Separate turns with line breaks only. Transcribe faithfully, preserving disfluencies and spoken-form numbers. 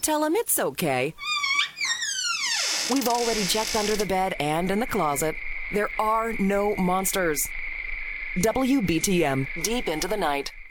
tell him it's okay. We've already checked under the bed and in the closet. There are no monsters. W B T M, deep into the night.